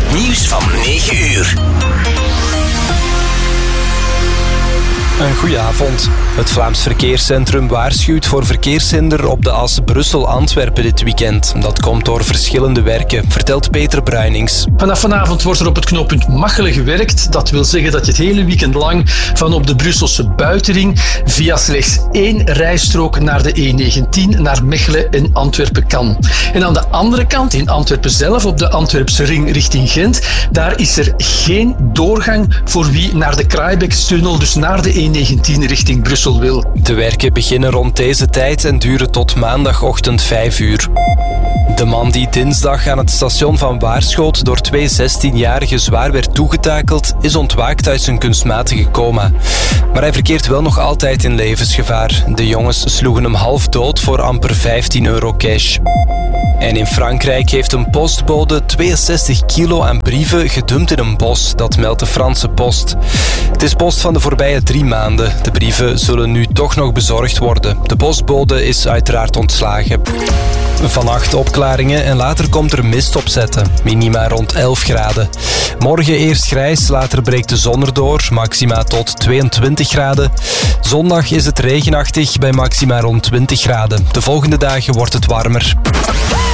Het nieuws van 9 uur. Een goeie avond. Het Vlaams Verkeerscentrum waarschuwt voor verkeershinder op de as Brussel-Antwerpen dit weekend. Dat komt door verschillende werken, vertelt Peter Bruinings. Vanaf vanavond wordt er op het knooppunt Machelen gewerkt. Dat wil zeggen dat je het hele weekend lang van op de Brusselse buitenring via slechts 1 rijstrook naar de E19 naar Mechelen en Antwerpen kan. En aan de andere kant, in Antwerpen zelf, op de Antwerpse ring richting Gent, daar is er geen doorgang voor wie naar de Kraaibeekstunnel, dus naar de E19 richting Brussel wil. De werken beginnen rond deze tijd en duren tot maandagochtend 5 uur. De man die dinsdag aan het station van Waarschoot door 2 16-jarigen zwaar werd toegetakeld, is ontwaakt uit zijn kunstmatige coma. Maar hij verkeert wel nog altijd in levensgevaar. De jongens sloegen hem half dood voor amper €15 cash. En in Frankrijk heeft een postbode 62 kilo aan brieven gedumpt in een bos. Dat meldt de Franse Post. Het is post van de voorbije 3 maanden. De brieven zullen nu toch nog bezorgd worden. De postbode is uiteraard ontslagen. Vannacht opklaringen en later komt er mist opzetten. Minima rond 11 graden. Morgen eerst grijs, later breekt de zon erdoor. Maxima tot 22 graden. Zondag is het regenachtig bij maxima rond 20 graden. De volgende dagen wordt het warmer.